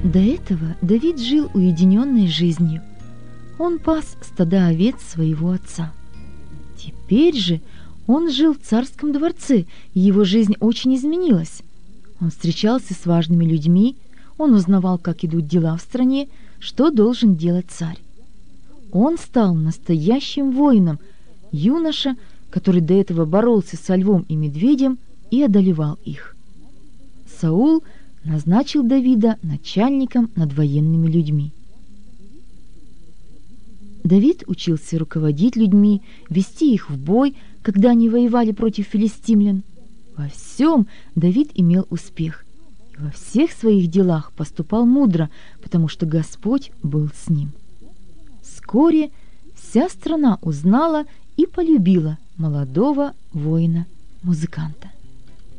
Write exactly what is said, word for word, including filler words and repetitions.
До этого Давид жил уединенной жизнью. Он пас стада овец своего отца. Теперь же он жил в царском дворце, и его жизнь очень изменилась. Он встречался с важными людьми, он узнавал, как идут дела в стране, что должен делать царь. Он стал настоящим воином, юноша, который до этого боролся со львом и медведем и одолевал их. Саул назначил Давида начальником над военными людьми. Давид учился руководить людьми, вести их в бой, когда они воевали против филистимлян. Во всем Давид имел успех, и во всех своих делах поступал мудро, потому что Господь был с ним. Вскоре вся страна узнала и полюбила молодого воина-музыканта.